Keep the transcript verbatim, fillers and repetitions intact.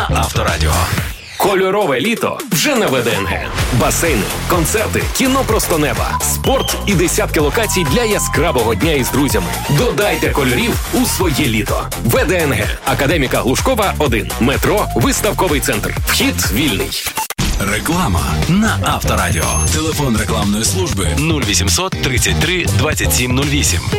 Авторадіо. Кольорове літо вже на ВДНГ. Басейни, концерти, кіно просто неба, спорт і десятки локацій для яскравого дня із друзями. Додайте кольорів у своє літо. ВДНГ. Академіка Глушкова, один. Метро, виставковий центр. Вхід вільний. Реклама на Авторадіо. Телефон рекламної служби нуль вісімсот тридцять три двадцять сім нуль вісім.